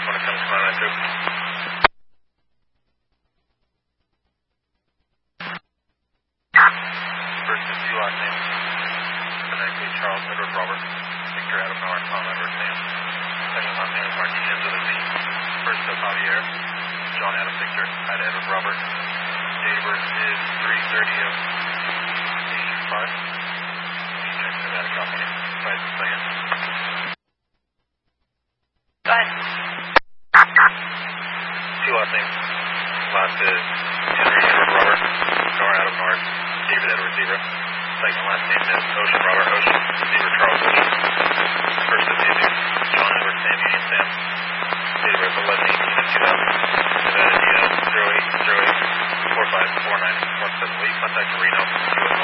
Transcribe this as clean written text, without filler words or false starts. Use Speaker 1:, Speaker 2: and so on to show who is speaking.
Speaker 1: want to come to my group. First is you, last name. Phonetically, Charles Edward Robert. Victor Adam Noah, Tom Edward Sam. Second last name is Martinez with a Z. First is Javier. John Adam Victor. Ida Edward Robert. Date of birth is 3/30 of 85. Check for that copy. 5 seconds.
Speaker 2: Go ahead.
Speaker 1: Two last names. Last is Henry Edward Robert. Nora Adam North. David Edward Zebra. Second last name is Ocean Robert Ocean. Zebra Charles Ocean. First is Jesus. John Edward Sam Union Sam. Date of birth 11/18/2000. Nevada DL 0808 4549 17. Will you contact Reno?